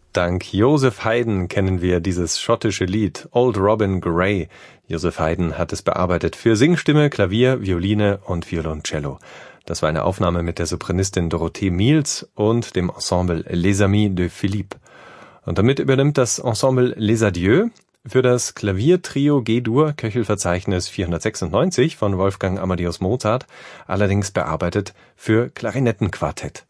Dank Joseph Haydn kennen wir dieses schottische Lied Old Robin Gray. Joseph Haydn hat es bearbeitet für Singstimme, Klavier, Violine und Violoncello. Das war eine Aufnahme mit der Sopranistin Dorothee Miels und dem Ensemble Les Amis de Philippe. Und damit übernimmt das Ensemble Les Adieux für das Klaviertrio G-Dur Köchelverzeichnis 496 von Wolfgang Amadeus Mozart, allerdings bearbeitet für Klarinettenquartett.